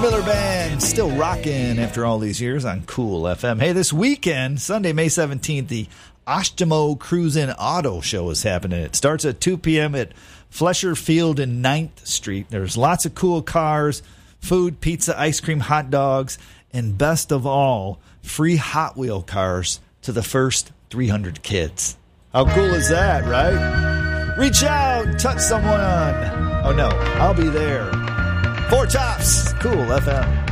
Miller Band still rocking after all these years on Cool FM. Hey, this weekend, Sunday, May 17th, the Oshtemo Cruisin' Auto Show is happening. It starts at 2 p.m. at Flesher Field and 9th Street. There's lots of cool cars, food, pizza, ice cream, hot dogs, and best of all, free Hot Wheel cars to the first 300 kids. How cool is that, right? Reach out, touch someone. Oh, no, I'll be there. Four Tops, Cool FM.